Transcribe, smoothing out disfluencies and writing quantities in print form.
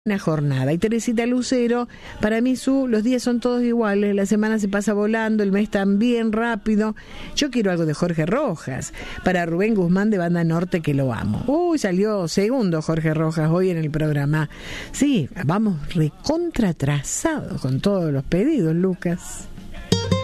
Una jornada. Y Teresita Lucero, para mí los días son todos iguales, la semana se pasa volando, el mes también rápido. Yo quiero algo de Jorge Rojas, para Rubén Guzmán de Banda Norte, que lo amo. Uy, salió segundo Jorge Rojas hoy en el programa. Sí, vamos recontra atrasados con todos los pedidos, Lucas.